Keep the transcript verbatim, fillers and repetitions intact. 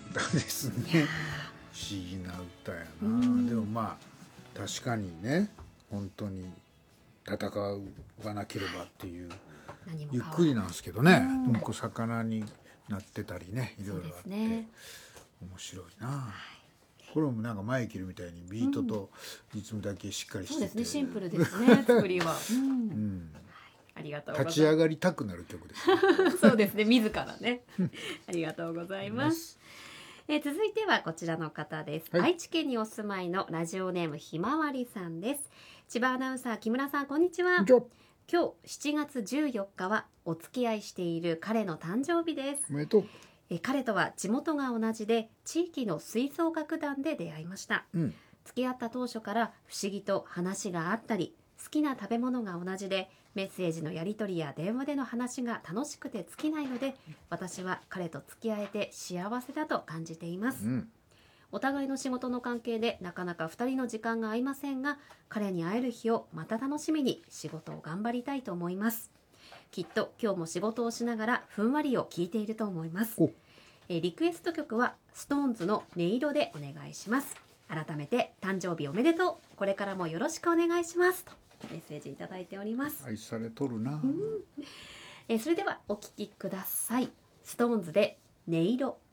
歌ですね。不思議な歌やな。でもまあ確かにね、本当に戦わなければっていうゆっくりなんですけどね、うん、魚になってたりね、いろいろあって、ね、面白いな。これもなんかマイケルみたいにビートとリズムだけしっかりしてて、 そうですね、シンプルですね作りは、うんうん、ありがとうございます。 立ち上がりたくなる曲です、ね、 そうですね、自らねありがとうございます。えー、続いてはこちらの方です、はい、愛知県にお住まいのラジオネームひまわりさんです。千葉アナウンサー木村さん、こんにちは。今日しちがつじゅうよっかはお付き合いしている彼の誕生日です。 おめでとう。 え彼とは地元が同じで地域の吹奏楽団で出会いました、うん、付き合った当初から不思議と話があったり、好きな食べ物が同じでメッセージのやり取りや電話での話が楽しくて尽きないので、私は彼と付き合えて幸せだと感じています、うん、お互いの仕事の関係でなかなかふたりの時間が合いませんが、彼に会える日をまた楽しみに仕事を頑張りたいと思います。きっと今日も仕事をしながらふんわりを聞いていると思います。えリクエスト曲はストーンズの音色でお願いします。改めて誕生日おめでとう、これからもよろしくお願いしますとメッセージいただいております。 愛されとるな、うん、 えそれではお聴きください。ストーンズで音色。